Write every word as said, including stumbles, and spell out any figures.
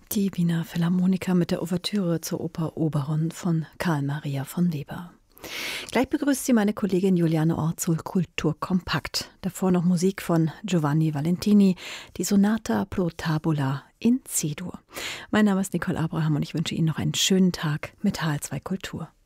Die Wiener Philharmoniker mit der Ouvertüre zur Oper Oberon von Karl Maria von Weber. Gleich begrüßt Sie meine Kollegin Juliane Orzel, Kulturkompakt. Davor noch Musik von Giovanni Valentini, die Sonata pro Tabula in C-Dur. Mein Name ist Nicole Abraham und ich wünsche Ihnen noch einen schönen Tag mit H L zwei Kultur.